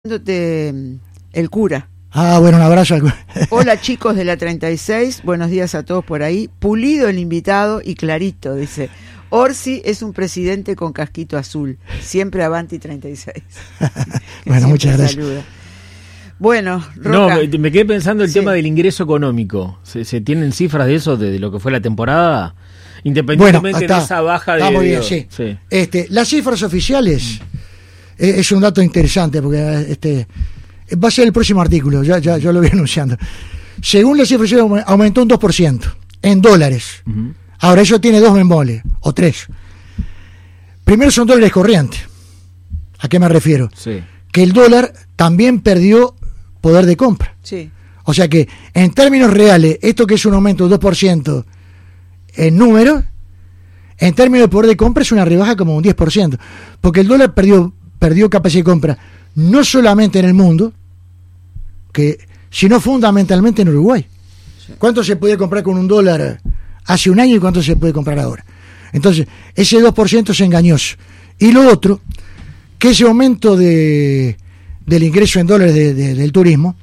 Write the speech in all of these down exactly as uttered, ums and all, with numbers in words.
El cura. Ah, bueno, un abrazo al cura. Hola chicos de la treinta y seis, buenos días a todos por ahí. Pulido el invitado y clarito, dice. Orsi es un presidente con casquito azul, siempre Avanti treinta y seis. Bueno, muchas gracias. Saluda. Bueno, Roca. No, me, me quedé pensando el Sí. tema del ingreso económico. ¿Se, se tienen cifras de eso, de, de lo que fue la temporada? Independientemente Bueno, está, de esa baja de... está muy bien, de- sí. sí. Este, las cifras oficiales eh, es un dato interesante porque este va a ser el próximo artículo, ya, ya, ya lo voy anunciando. Según las cifras oficiales aumentó un dos por ciento en dólares. Uh-huh. Ahora eso tiene dos bemoles, o tres. Primero son dólares corrientes. ¿A qué me refiero? Sí. Que el dólar también perdió poder de compra. Sí. O sea que, en términos reales, esto que es un aumento de dos por ciento en número, en términos de poder de compra es una rebaja como un diez por ciento. Porque el dólar perdió, perdió capacidad de compra no solamente en el mundo, que sino fundamentalmente en Uruguay. Sí. ¿Cuánto se podía comprar con un dólar hace un año y cuánto se puede comprar ahora? Entonces, ese dos por ciento es engañoso. Y lo otro, que ese aumento de del ingreso en dólares de, de, del turismo,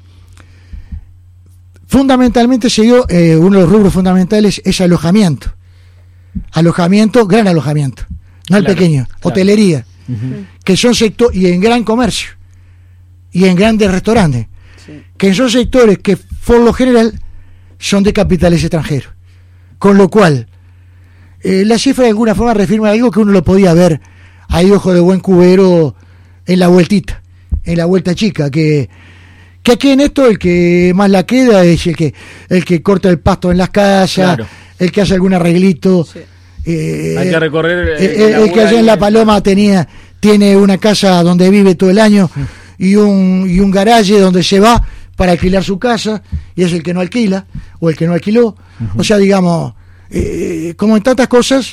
fundamentalmente se dio, eh, uno de los rubros fundamentales es alojamiento. Alojamiento, gran alojamiento, no el Claro, pequeño, claro. hotelería, Uh-huh. que son sectores, y en gran comercio, y en grandes restaurantes, Sí. que son sectores que por lo general son de capitales extranjeros. Con lo cual, eh, la cifra de alguna forma reafirma algo que uno lo podía ver ahí ojo de buen cubero en la vueltita, en la vuelta chica, que, que aquí en esto el que más la queda es el que, el que corta el pasto en las casas, Claro. el que hace algún arreglito. Sí. eh, Hay que recorrer... eh, eh, el, el que allá en La Paloma tenía tiene una casa donde vive todo el año y un y un garaje donde se va para alquilar su casa y es el que no alquila o el que no alquiló. Uh-huh. O sea, digamos, eh, como en tantas cosas,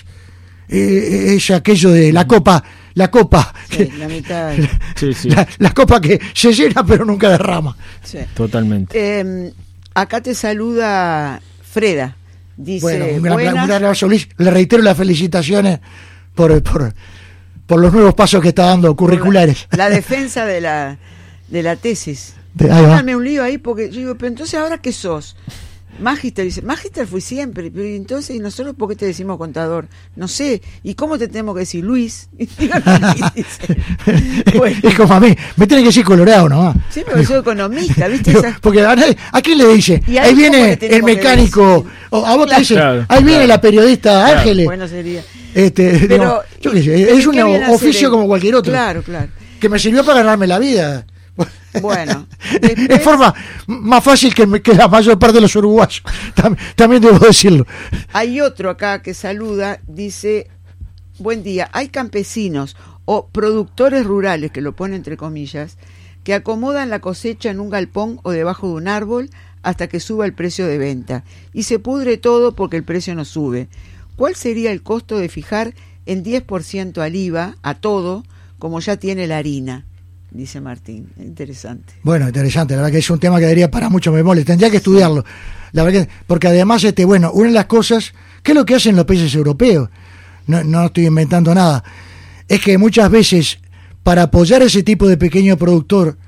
eh, es aquello de la copa, la copa, Sí, que, la mitad. Sí, sí, la, la copa que se llena pero nunca derrama. Sí. totalmente. Eh, acá te saluda Freda. Dice, Bueno, un gran, buenas. un gran abrazo, Luis. Le reitero las felicitaciones por, por, por los nuevos pasos que está dando curriculares. La defensa de la de la tesis. De- ahí va. Pónganme un lío ahí porque yo digo, pero entonces ahora qué sos? Magister, dice, Magister fui siempre, pero ¿y entonces, ¿y nosotros por qué te decimos contador? No sé, ¿y cómo te tenemos que decir Luis? Y digo, dice, bueno, Es como a mí, me tiene que decir colorado nomás. sí, pero soy economista, ¿viste? Digo, Esa- porque a, nadie- ¿a quién le dice? ¿Y Ahí ahí cómo viene le tenemos el que mecánico, decir? o a vos te dice, Claro, ahí viene claro. la periodista Claro. Ángeles. Bueno, sería. Este, Pero, digo, yo qué sé, ¿de es qué un viene a oficio ser el- como cualquier otro, Claro, claro. que me sirvió para ganarme la vida. Bueno, En después- forma más fácil que, que la mayor parte de los uruguayos, también, también debo decirlo. Hay otro acá que saluda, dice, buen día, hay campesinos o productores rurales, que lo pone entre comillas, que acomodan la cosecha en un galpón o debajo de un árbol hasta que suba el precio de venta, y se pudre todo porque el precio no sube. ¿Cuál sería el costo de fijar en diez por ciento al I V A, a todo, como ya tiene la harina? Dice Martín, interesante. Bueno, interesante, la verdad que es un tema que daría para mucho memoria, tendría que estudiarlo, la verdad que, porque además, este, bueno, una de las cosas, ¿qué es lo que hacen los países europeos? No, no estoy inventando nada, es que muchas veces, para apoyar ese tipo de pequeño productor,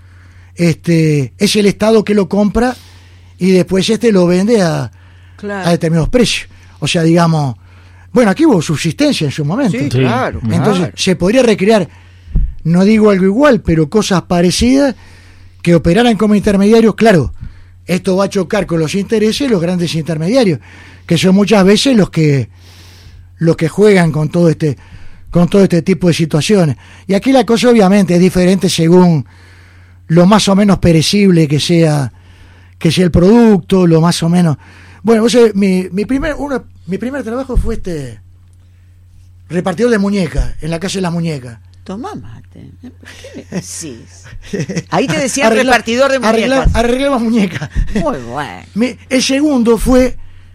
este, es el Estado que lo compra y después este lo vende a, Claro. a determinados precios, o sea, digamos, bueno, aquí hubo subsistencia en su momento, Sí, Sí. claro. entonces claro. se podría recrear, no digo algo igual, pero cosas parecidas que operaran como intermediarios. Claro, esto va a chocar con los intereses de los grandes intermediarios, que son muchas veces los que los que juegan con todo este con todo este tipo de situaciones. Y aquí la cosa obviamente es diferente según lo más o menos perecible que sea que sea el producto, lo más o menos. Bueno, o sea, mi mi primer uno, mi primer trabajo fue este repartidor de muñecas en la calle de las muñecas. Tomá mate. ¿Por qué me decís? Ahí te decían Arregla- repartidor de arregla- muñecas. Arreglaba muñecas. Muy bueno. Me- el segundo fue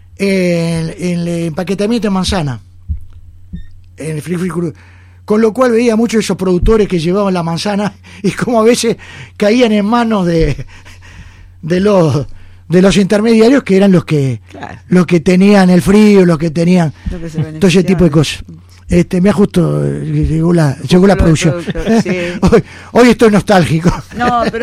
eh, en el empaquetamiento de manzana. En el free free cru- Con lo cual veía muchos de esos productores que llevaban la manzana y como a veces caían en manos de, de los de los intermediarios que eran los que Claro. los que tenían el frío, los que tenían Lo que se todo ese tipo de beneficiaban. cosas. Este, me ajusto, llegó la, llegó la producción. productor, sí. hoy, hoy estoy nostálgico. No, pero